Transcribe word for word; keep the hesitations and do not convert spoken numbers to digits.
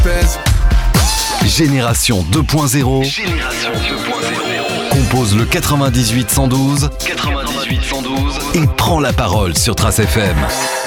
pèse. Génération deux point zéro. Génération deux point zéro. Compose le quatre-vingt-dix-huit cent douze quatre-vingt-dix-huit cent douze et prend la parole sur Trace F M.